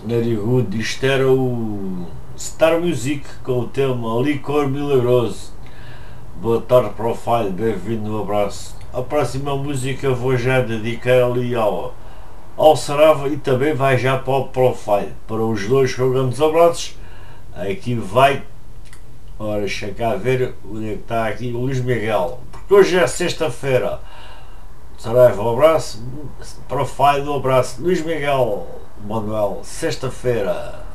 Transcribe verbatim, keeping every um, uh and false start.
Very good. Isto era o Star Music com o tema Licor Milagroso. Boa tarde, Profile, bem-vindo, um abraço. A próxima música vou já dedicar ali ao, ao Sarava e também vai já para o Profile. Para os dois com grandes abraços. Aqui vai, ora, deixa cá ver onde é que está aqui o Luís Miguel, porque hoje é sexta-feira. Saraiva, um abraço. Profile, um abraço. Luís Miguel Manuel, sexta-feira.